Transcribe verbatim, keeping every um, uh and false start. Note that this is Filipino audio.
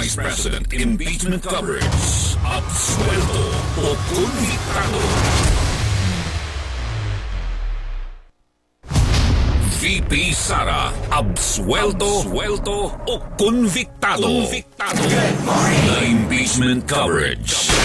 Vice President impeachment coverage. Absuelto o konbiktado? V P Sara, absuelto, absuelto o konbiktado? Konbiktado. The impeachment coverage.